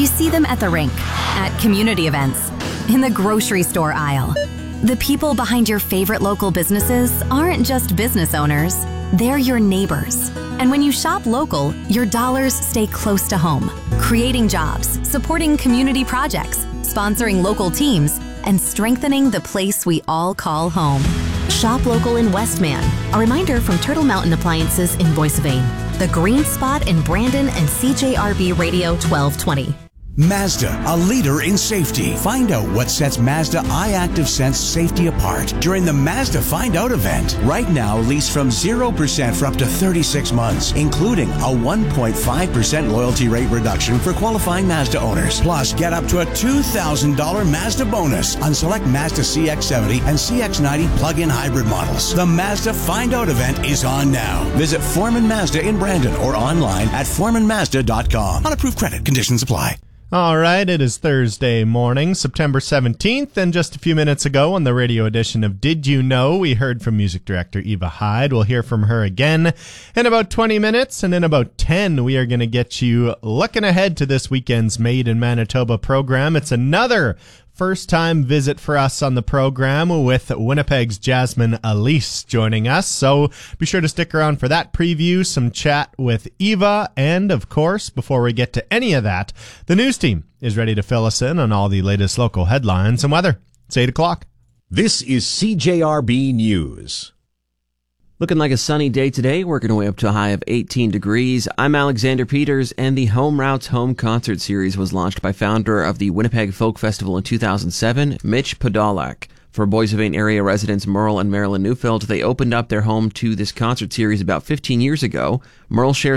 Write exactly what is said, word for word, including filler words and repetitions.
see them at the rink, at community events, in the grocery store aisle. The people behind your favorite local businesses aren't just business owners, they're your neighbors. And when you shop local, your dollars stay close to home, creating jobs, supporting community projects, sponsoring local teams, and strengthening the place we all call home. Shop local in Westman. A reminder from Turtle Mountain Appliances in Boissevain, The Green Spot in Brandon, and C J R B Radio twelve twenty. Mazda, a leader in safety. Find out what sets Mazda iActive Sense safety apart during the Mazda Find Out event. Right now, lease from zero percent for up to thirty-six months, including a one point five percent loyalty rate reduction for qualifying Mazda owners. Plus, get up to a two thousand dollars Mazda bonus on select Mazda C X seventy and C X ninety plug-in hybrid models. The Mazda Find Out event is on now. Visit Foreman Mazda in Brandon or online at foreman mazda dot com. On approved credit, conditions apply. All right, it is Thursday morning, September seventeenth, and just a few minutes ago on the radio edition of Did You Know, we heard from music director Eva Hyde. We'll hear from her again in about twenty minutes, and in about ten, we are going to get you looking ahead to this weekend's Made in Manitoba program. It's another first-time visit for us on the program with Winnipeg's Jasmine Elise joining us. So be sure to stick around for that preview, some chat with Eva, and of course, before we get to any of that, the news team is ready to fill us in on all the latest local headlines and weather. It's eight o'clock. This is C J R B News. Looking like a sunny day today, working our way up to a high of eighteen degrees. I'm Alexander Peters, and the Home Routes Home Concert Series was launched by founder of the Winnipeg Folk Festival in two thousand seven, Mitch Podolak. For Boissevain area residents Merle and Marilyn Neufeld, they opened up their home to this concert series about fifteen years ago. Merle shares